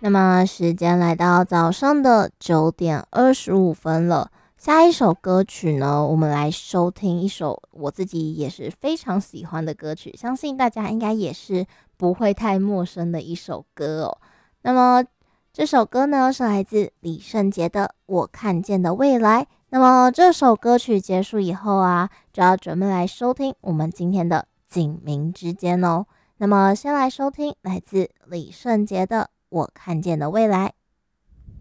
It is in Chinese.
那么时间来到早上的9点25分了。下一首歌曲呢，我们来收听一首我自己也是非常喜欢的歌曲，相信大家应该也是不会太陌生的一首歌哦。那么这首歌呢是来自李圣杰的《我看见的未来》。那么这首歌曲结束以后啊，就要准备来收听我们今天的警民之间哦。那么先来收听来自李圣杰的《我看见的未来》。